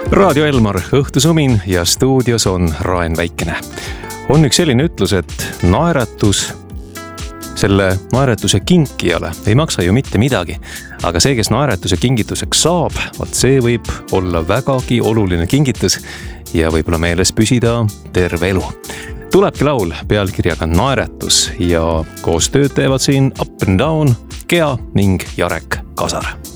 Raadio Elmar, õhtusumin ja stuudios on Raen Väikene. On üks selline ütlus, et selle naeratuse kinkijale ei maksa ju mitte midagi, aga see, kes naeratuse kingituseks saab, see võib olla vägagi oluline kingitus ja võib-olla meeles püsida terve elu. Tulebki laul pealkirjaga Naeratus ja koostööd teevad siin Up and Down, Gea ning Jarek Kasar.